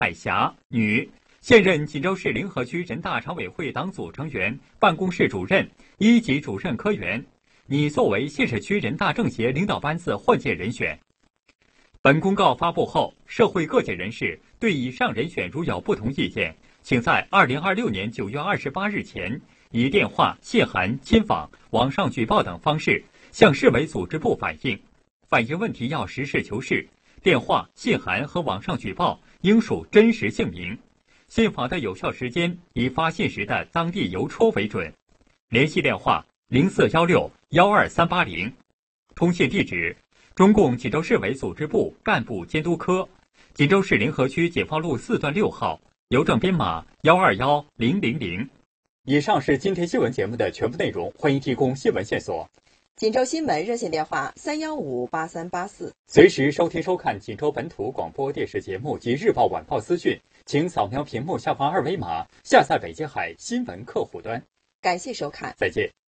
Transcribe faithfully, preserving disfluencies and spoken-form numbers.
海霞，女，现任锦州市临河区人大常委会党组成员、办公室主任、一级主任科员，拟作为谢市区人大政协领导班子换届人选。本公告发布后，社会各界人士对以上人选如有不同意见，请在二零二六年九月二十八日前，以电话、信函、亲访、网上举报等方式向市委组织部反映。反映问题要实事求是，电话、信函和网上举报应属真实姓名。信访的有效时间以发信时的当地邮戳为准。联系电话零四幺六幺二三八零，通信地址中共锦州市委组织部干部监督科，锦州市临河区解放路四段六号，邮政编码幺二幺零零零。以上是今天新闻节目的全部内容，欢迎提供新闻线索。 锦州新闻热线电话三幺五八三八四， 随时收听收看锦州本土广播电视节目及日报晚报资讯，请扫描屏幕下方二维码下载北京海新闻客户端。 感谢收看， 再见。